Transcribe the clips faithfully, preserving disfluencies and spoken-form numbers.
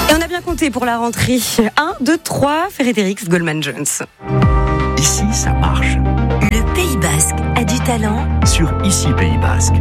Et on a bien compté pour la rentrée. un, deux, trois, Frédéric Goldman Jones. Ici, ça marche. Le Pays Basque a du talent. Sur Ici Pays Basque.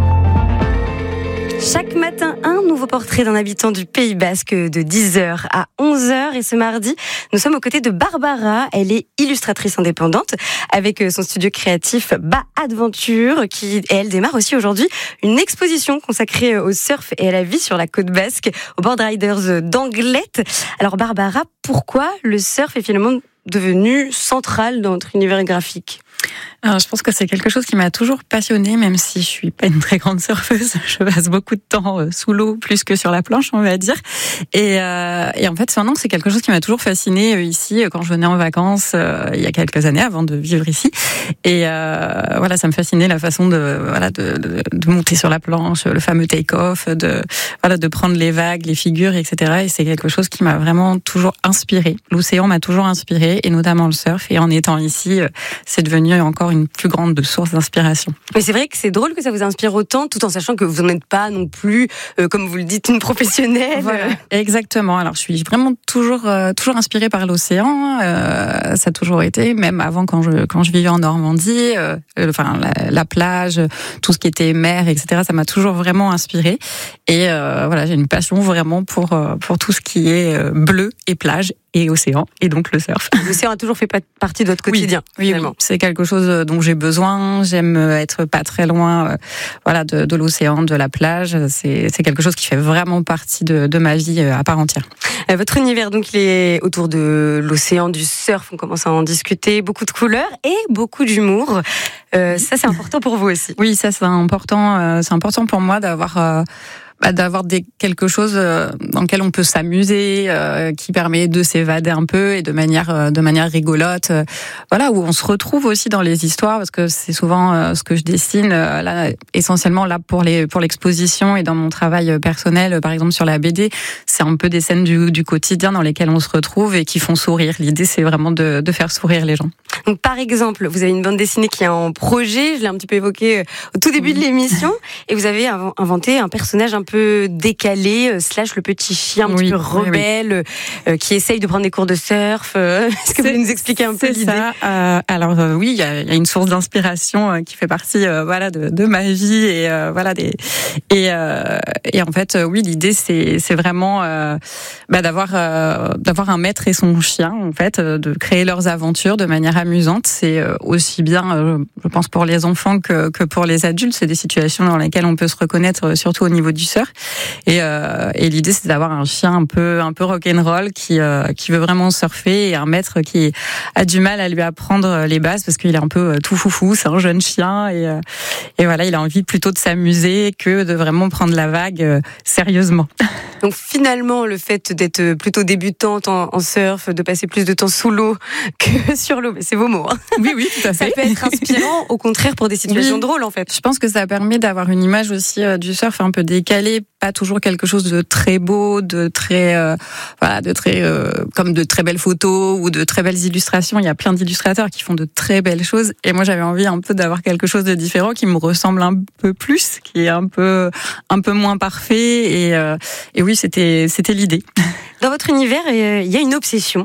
Chaque matin, un nouveau portrait d'un habitant du Pays Basque de dix heures à onze heures. Et ce mardi, nous sommes aux côtés de Barbara. Elle est illustratrice indépendante avec son studio créatif Bas Adventure, qui, et elle démarre aussi aujourd'hui une exposition consacrée au surf et à la vie sur la côte basque, au Board Riders d'Anglet. Alors Barbara, pourquoi le surf est finalement devenu central dans notre univers graphique ? Alors, je pense que c'est quelque chose qui m'a toujours passionnée, même si je suis pas une très grande surfeuse. Je passe beaucoup de temps sous l'eau, plus que sur la planche, on va dire. Et, euh, et en fait, maintenant, c'est quelque chose qui m'a toujours fascinée ici, quand je venais en vacances, euh, il y a quelques années, avant de vivre ici. Et euh, voilà, ça me fascinait la façon de, voilà, de, de, de monter sur la planche, le fameux take-off, de, voilà, de prendre les vagues, les figures, et cetera. Et c'est quelque chose qui m'a vraiment toujours inspirée. L'océan m'a toujours inspirée, et notamment le surf. Et en étant ici, c'est devenu encore une plus grande source d'inspiration. Mais c'est vrai que c'est drôle que ça vous inspire autant, tout en sachant que vous n'en êtes pas non plus, euh, comme vous le dites, une professionnelle. Voilà, exactement. Alors, je suis vraiment toujours, euh, toujours inspirée par l'océan. Euh, ça a toujours été, même avant quand je, quand je vivais en Normandie, euh, enfin, la, la plage, tout ce qui était mer, et cetera. Ça m'a toujours vraiment inspirée. Et euh, voilà, j'ai une passion vraiment pour, pour tout ce qui est bleu et plage et océan, et donc le surf. L'océan a toujours fait partie de votre quotidien. Oui, oui, oui, c'est quelque chose dont j'ai besoin. J'aime être pas très loin, euh, voilà, de, de l'océan, de la plage. C'est, c'est quelque chose qui fait vraiment partie de, de ma vie à part entière. Votre univers, donc, il est autour de l'océan, du surf. On commence à en discuter. Beaucoup de couleurs et beaucoup d'humour. Euh, ça, c'est important pour vous aussi. Oui, ça, c'est important. Euh, c'est important pour moi d'avoir. Euh, Bah, d'avoir des, quelque chose dans lequel on peut s'amuser, euh, qui permet de s'évader un peu et de manière, de manière rigolote. Euh, voilà, où on se retrouve aussi dans les histoires, parce que c'est souvent euh, ce que je dessine, euh, là, essentiellement là pour les, pour l'exposition et dans mon travail personnel, par exemple sur la B D, c'est un peu des scènes du, du quotidien dans lesquelles on se retrouve et qui font sourire. L'idée, c'est vraiment de, de faire sourire les gens. Donc, par exemple, vous avez une bande dessinée qui est en projet, je l'ai un petit peu évoqué au tout début de l'émission, et vous avez inventé un personnage un peu décalé, slash le petit chien un oui, petit peu rebelle, oui, oui. Euh, qui essaye de prendre des cours de surf. Est-ce que vous pouvez nous expliquer un peu c'est l'idée ? Ça. Euh, alors euh, oui, il y a, y a une source d'inspiration euh, qui fait partie, euh, voilà, de, de ma vie et euh, voilà des et euh, et en fait, euh, oui, l'idée c'est c'est vraiment euh, bah, d'avoir euh, d'avoir un maître et son chien, en fait, euh, de créer leurs aventures de manière amusante. C'est euh, aussi bien, euh, je pense, pour les enfants que que pour les adultes. C'est des situations dans lesquelles on peut se reconnaître, euh, surtout au niveau du surf. Et, euh, et l'idée, c'est d'avoir un chien un peu, un peu rock'n'roll qui, euh, qui veut vraiment surfer, et un maître qui a du mal à lui apprendre les bases parce qu'il est un peu tout foufou. C'est un jeune chien et, euh, et voilà, il a envie plutôt de s'amuser que de vraiment prendre la vague euh, sérieusement. Donc finalement, le fait d'être plutôt débutante en, en surf, de passer plus de temps sous l'eau que sur l'eau, mais c'est vos mots. Hein. Oui, oui, tout à fait. Ça peut être inspirant, au contraire, pour des situations oui. drôles, en fait. Je pense que ça permet d'avoir une image aussi euh, du surf un peu décalée, pas toujours quelque chose de très beau, de très, euh, voilà, de très, euh, comme de très belles photos ou de très belles illustrations. Il y a plein d'illustrateurs qui font de très belles choses, et moi j'avais envie un peu d'avoir quelque chose de différent qui me ressemble un peu plus, qui est un peu, un peu moins parfait, et, euh, et oui, c'était, c'était l'idée. Dans votre univers, il y a une obsession,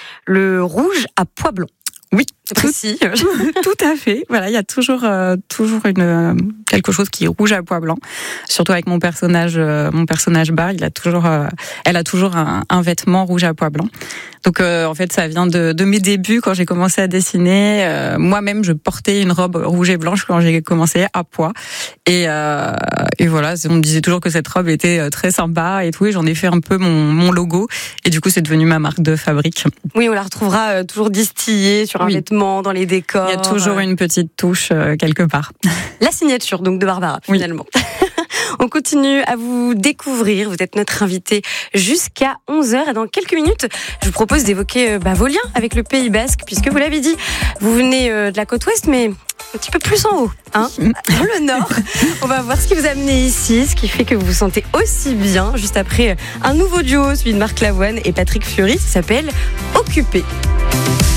le rouge à pois blanc. Oui, c'est précis. Tout à fait. Voilà, il y a toujours euh, toujours une euh, quelque chose qui est rouge à pois blanc. Surtout avec mon personnage, euh, mon personnage Bar, il a toujours, euh, elle a toujours un, un vêtement rouge à pois blanc. Donc euh, en fait, ça vient de, de mes débuts quand j'ai commencé à dessiner. Euh, moi-même, je portais une robe rouge et blanche quand j'ai commencé à pois. Et, euh, et voilà, on me disait toujours que cette robe était très sympa et tout. Et j'en ai fait un peu mon, mon logo. Et du coup, c'est devenu ma marque de fabrique. Oui, on la retrouvera toujours distillée sur un oui. vêtement, dans les décors. Il y a toujours une petite touche euh, quelque part. La signature donc de Barbara, finalement. Oui. On continue à vous découvrir. Vous êtes notre invité jusqu'à onze heures. Et dans quelques minutes, je vous propose d'évoquer bah, vos liens avec le Pays Basque, puisque vous l'avez dit, vous venez euh, de la côte ouest, mais un petit peu plus en haut, hein, dans le nord. On va voir ce qui vous a amené ici, ce qui fait que vous vous sentez aussi bien. Juste après un nouveau duo, celui de Marc Lavoine et Patrick Fiori, qui s'appelle Occupé.